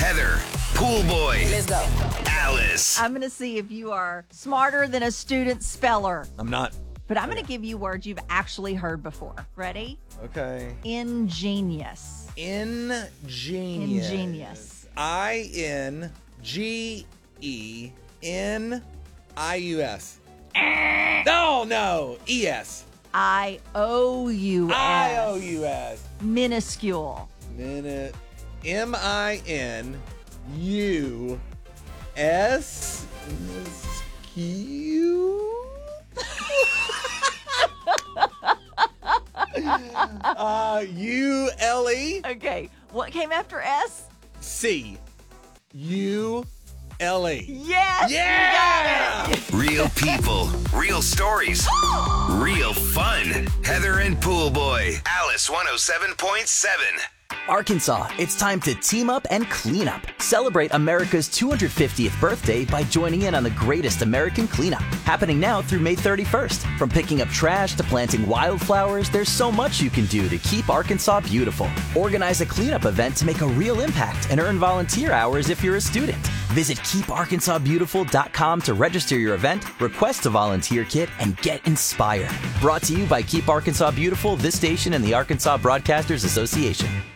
Heather, Pool Boy, Let's go. Alice. I'm going to see if you are smarter than a student speller. I'm not. But I'm going to give you words you've actually heard before. Ready? Okay. Ingenious. Ingenious. Ingenious. INGENIUS. No. ES. IOUS. IOUS. Minuscule. Minute. MINUS. ULE. Okay. What came after S? CULE. Yes. Yeah. You got it. Real people, real stories, real fun. Heather and Pool Boy, Alice 107.7. Arkansas, it's time to team up and clean up. Celebrate America's 250th birthday by joining in on the greatest American cleanup. Happening now through May 31st. From picking up trash to planting wildflowers, there's so much you can do to keep Arkansas beautiful. Organize a cleanup event to make a real impact and earn volunteer hours if you're a student. Visit KeepArkansasBeautiful.com to register your event, request a volunteer kit, and get inspired. Brought to you by Keep Arkansas Beautiful, this station, and the Arkansas Broadcasters Association.